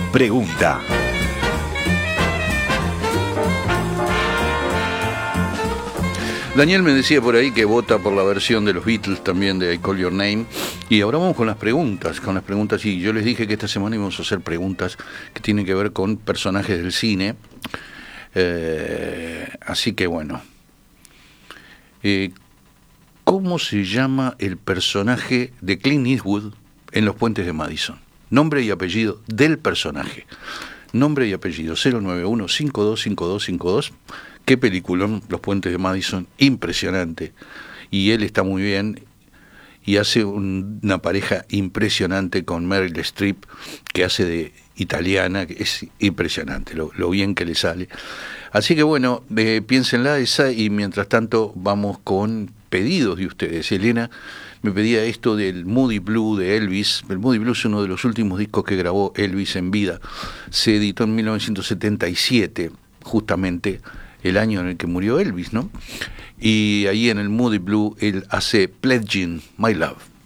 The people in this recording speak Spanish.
pregunta. Daniel me decía por ahí que vota por la versión de los Beatles también de I Call Your Name. Y ahora vamos con las preguntas. Y yo les dije que esta semana íbamos a hacer preguntas que tienen que ver con personajes del cine. Así que bueno. ¿Cómo se llama el personaje de Clint Eastwood en Los Puentes de Madison? Nombre y apellido del personaje. Nombre y apellido 091-525252. Qué peliculón, Los Puentes de Madison, impresionante. Y él está muy bien y hace una pareja impresionante con Meryl Streep, que hace de italiana, que es impresionante lo bien que le sale. Así que bueno, piénsenla esa, y mientras tanto vamos con pedidos de ustedes. Elena me pedía esto del Moody Blue de Elvis. El Moody Blue es uno de los últimos discos que grabó Elvis en vida. Se editó en 1977, justamente el año en el que murió Elvis, ¿no? Y ahí en el Moody Blue él hace Pledging My Love.